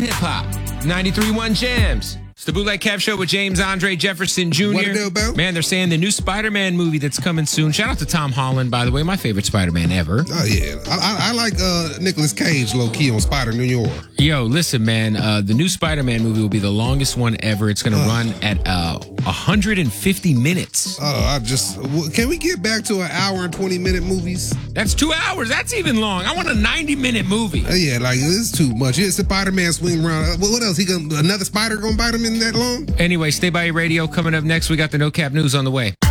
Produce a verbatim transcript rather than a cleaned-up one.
Hip Hop, ninety-three point one Jams. It's the Bootleg Kev Show with James Andre Jefferson Junior What it do, Bo? Man, they're saying the new Spider-Man movie that's coming soon. Shout out to Tom Holland, by the way, my favorite Spider-Man ever. Oh, yeah. I, I, I like uh, Nicolas Cage low-key on Spider New York. Yo, listen, man, uh, the new Spider-Man movie will be the longest one ever. It's going to uh, run at uh, one hundred fifty minutes. Oh, I just... Can we get back to an hour and twenty-minute movies? That's two hours. That's even long. I want a ninety-minute movie. Uh, yeah, like, it's too much. It's Spider-Man swing around. Uh, what else? He gonna, another spider gonna bite him in that long? Anyway, stay by your radio. Coming up next, we got the No Cap News on the way.